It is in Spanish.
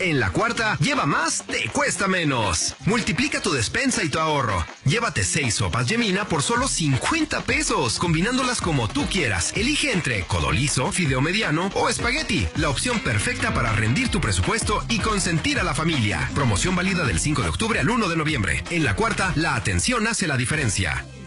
En La Cuarta, lleva más, te cuesta menos. Multiplica tu despensa y tu ahorro. Llévate 6 sopas Yemina por solo 50 pesos, combinándolas como tú quieras. Elige entre codolizo, fideo mediano o espagueti. La opción perfecta para rendir tu presupuesto y consentir a la familia. Promoción válida del 5 de octubre al 1 de noviembre. En La Cuarta, la atención hace la diferencia.